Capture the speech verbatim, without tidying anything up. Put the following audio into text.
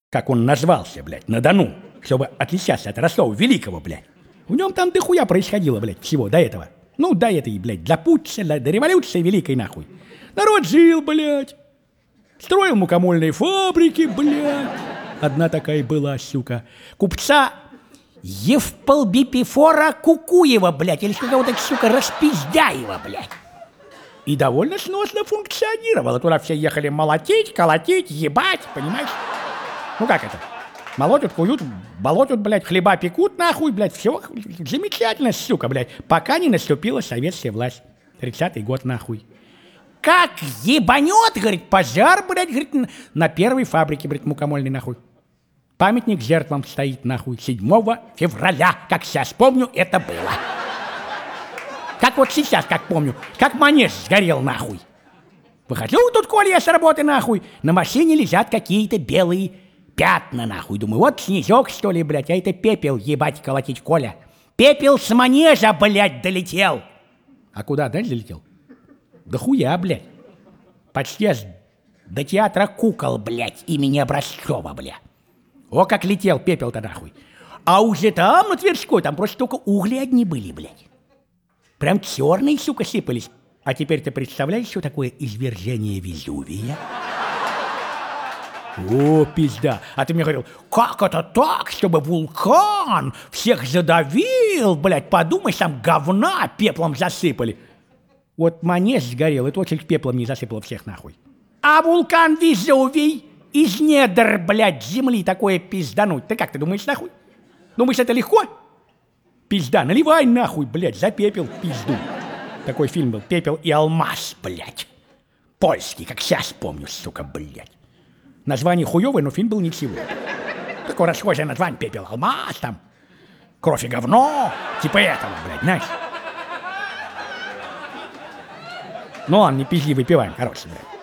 как он назвался, блядь, на Дону, чтобы отличаться от Ростова Великого, блядь. В нем там дохуя происходило, блядь, всего до этого. Ну, до этой, блядь, до путча, до революции великой, нахуй. Народ жил, блядь. Строил мукомольные фабрики, блядь. Одна такая была, сука. Купца Евполбипифора Кукуева, блядь, или какого-то, сука, Распиздяева, блядь. И довольно сносно функционировало. Туда все ехали молотить, колотить, ебать, понимаешь? Ну как это? Молотят, куют, болотят, блядь, хлеба пекут, нахуй, блядь, все замечательно, сука, блядь, пока не наступила советская власть. тридцатый год, нахуй. Как ебанет, говорит, пожар, блядь, говорит, на первой фабрике, блядь, мукомольной, нахуй. Памятник жертвам стоит, нахуй, седьмого февраля, как сейчас помню, это было. Как вот сейчас, как помню, как манеж сгорел, нахуй. Выхожу тут, Коля, с работы, нахуй, на машине лежат какие-то белые пятна, нахуй. Думаю, вот снежок, что ли, блядь, а это пепел, ебать, колотить, Коля. Пепел с манежа, блядь, долетел. А куда дальше долетел? Да хуя, блядь. Почти аж до театра кукол, блядь, имени Образцова, блядь. О, как летел пепел-то, нахуй. А уже там, на Тверской, там просто только угли одни были, блядь. Прям черные, сука, сыпались. А теперь ты представляешь, что такое извержение Везувия? О, пизда. А ты мне говорил, как это так, чтобы вулкан всех задавил, блядь, подумай, там говна пеплом засыпали. Вот манеж сгорел, это очень пеплом не засыпало всех, нахуй. А вулкан Везувий из недр, блядь, земли такое пиздануть. Ты как, ты думаешь, нахуй? Думаешь, это легко? Пизда, наливай нахуй, блядь, за пепел пизду. Такой фильм был, «Пепел и алмаз», блядь. Польский, как сейчас помню, сука, блядь. Название хуёвое, но фильм был ничего. Такое расхожее название, «Пепел, алмаз», там, «Кровь и говно», типа этого, блядь, знаешь. Ну ладно, не пизди, выпиваем, короче, блядь.